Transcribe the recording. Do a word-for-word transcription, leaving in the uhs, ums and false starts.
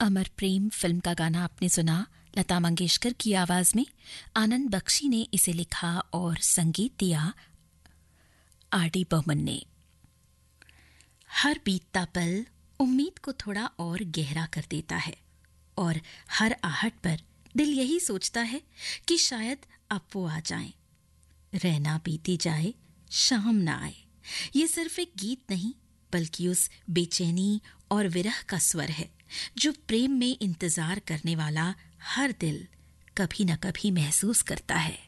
अमर प्रेम film का गाना आपने सुना लता मंगेशकर की आवाज में। आनंद बख्शी ने इसे लिखा और संगीत दिया आर डी बर्मन ने। हर बीतता पल उम्मीद को थोड़ा और गहरा कर देता है और हर आहट पर दिल यही सोचता है कि शायद अब वो आ जाएं। रहना बीती जाए शाम ना आए, ये सिर्फ एक गीत नहीं बल्कि उस बेचैनी और विरह का स्वर है जो प्रेम में इंतजार करने वाला हर दिल कभी न कभी महसूस करता है।